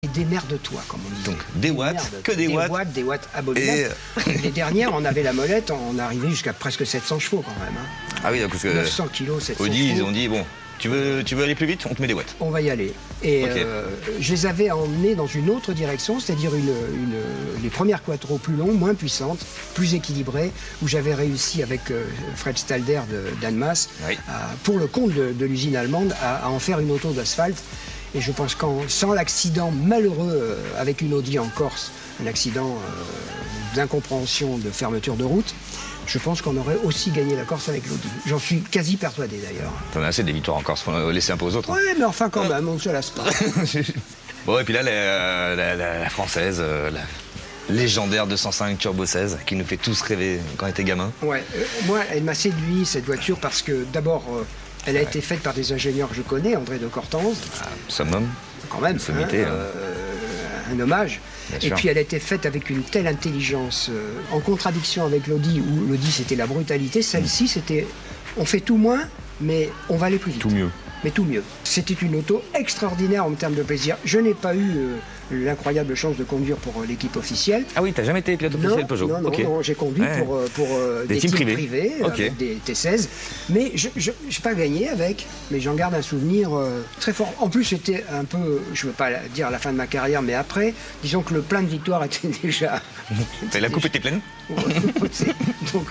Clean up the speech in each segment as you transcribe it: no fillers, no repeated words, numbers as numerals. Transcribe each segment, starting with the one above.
Démerde-toi, comme on dit. Donc des watts, que des watts. Des watts abominables. Les dernières, on avait la molette, on arrivait jusqu'à presque 700 chevaux quand même. Hein. Ah oui, donc parce que 900 kilos, 700 Audi, chevaux. ils ont dit, bon, tu veux aller plus vite, on te met des watts. On va y aller. Et Okay. Je les avais emmenés dans une autre direction, c'est-à-dire les premières quattro plus longues, moins puissantes, plus équilibrées, où j'avais réussi avec Fred Stalder d'Annemasse, Oui. pour le compte de l'usine allemande, à en faire une auto d'asphalte. Et je pense sans l'accident malheureux avec une Audi en Corse, un accident d'incompréhension de fermeture de route, je pense qu'on aurait aussi gagné la Corse avec l'Audi. J'en suis quasi persuadé d'ailleurs. T'en as assez des victoires en Corse, faut laisser un peu aux autres. Oui, mais enfin quand même, on ne se lasse pas. Bon, et puis là, la française, la légendaire 205 Turbo 16, qui nous fait tous rêver quand on était gamin. Ouais, moi, elle m'a séduit cette voiture parce que d'abord, elle a été faite par des ingénieurs que je connais, André de Cortange. Summum. Quand même, sommité, un hommage. Bien Et sûr. puis elle a été faite avec une telle intelligence, en contradiction avec l'Audi, où l'Audi c'était la brutalité, celle-ci c'était on fait tout moins, mais on va aller plus vite. Tout mieux. Mais tout mieux. C'était une auto extraordinaire en termes de plaisir. Je n'ai pas eu l'incroyable chance de conduire pour l'équipe officielle. Ah oui, t'as jamais été pilote officiel Peugeot. Non, Ok. non, j'ai conduit Ouais. pour Des teams privés. Ok. avec des T16. Mais je n'ai pas gagné avec, mais j'en garde un souvenir très fort. En plus, c'était un peu, je ne veux pas dire à la fin de ma carrière, mais après, disons que le plein de victoires était déjà... La coupe était pleine. Donc,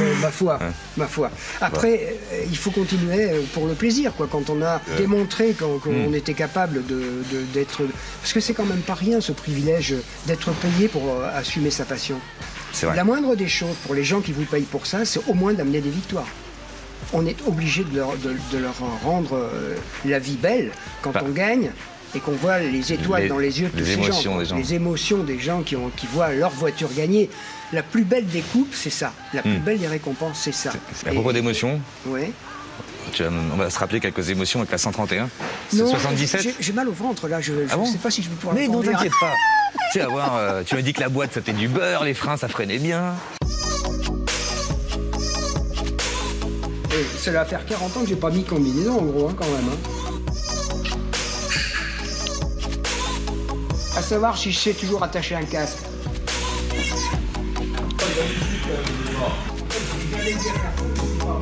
ma foi. Après, il faut continuer pour le plaisir, quoi. Quand on a démontré qu'on était capable d'être... Parce que c'est quand même pas rien, ce privilège d'être payé pour assumer sa passion. C'est vrai. La moindre des choses, pour les gens qui vous payent pour ça, c'est au moins d'amener des victoires. On est obligé de leur rendre la vie belle quand on gagne et qu'on voit les étoiles dans les yeux de tous ces gens. Les émotions des gens qui voient leur voiture gagner. La plus belle des coupes, c'est ça. La plus belle des récompenses, c'est ça. À propos d'émotions, Ouais. on va se rappeler quelques émotions avec la 131. C'est Non, 77. j'ai mal au ventre là, je Ah bon sais pas si je vais pouvoir Mais le non, conduire. t'inquiète pas. Tu vas voir, tu m'as dit que la boîte c'était du beurre, les freins ça freinait bien. Et cela va faire 40 ans que j'ai pas mis de combinaison en gros, hein, quand même. Hein. À savoir si je sais toujours attacher un casque.